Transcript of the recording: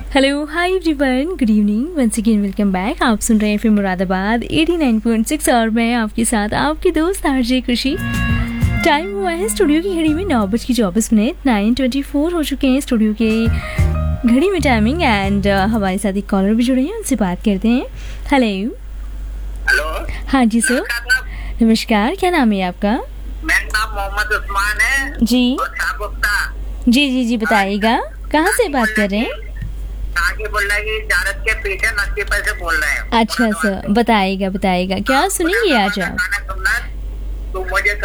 Hello hi everyone, good evening, once again welcome back. आप सुन रहे हैं फिर मुरादाबाद 89.6 और मैं आपके साथ आपकी दोस्त आरजे खुशी। टाइम हुआ है स्टूडियो की घड़ी में 9:24, 9:24 हो चुके हैं स्टूडियो के घड़ी में टाइमिंग। एंड हमारे साथ एक कॉलर भी जुड़े हैं, उनसे बात करते हैं। हेलो। हेलो। हाँ जी सर, नमस्कार, क्या नाम है आपका? मेरा नाम मोहम्मद उस्मान है जी और शागुफ्ता। जी जी जी, बताइएगा कहाँ से बात कर रहे हैं? आगे बोल रहा है कि जानत के पीछे नक्की पर से बोल रहे हैं। अच्छा सर, बताइएगा बताइएगा, क्या सुनेंगे आज आप? गाना सुनना तो मुझे